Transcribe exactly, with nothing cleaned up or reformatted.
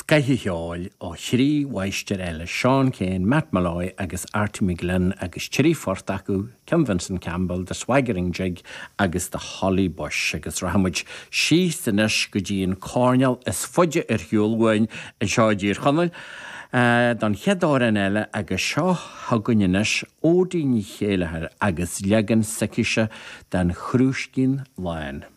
Scaithe Heáil ó Chrí Mhaistear eile Seán Céin, Matt Malloy agus Artie Glenn agus Chiri Forth acu, Kim Vincent Campbell, the Swaggering Jig agus the Holly Bush agus rahamid sí sanis go dtíon córneal is foide ar hiúlhain i seo dír chonneil. Uh, don cheadáir an eile agus seo hagunninis ó daoine chéilethe agus legan siciise den chrúscín láin.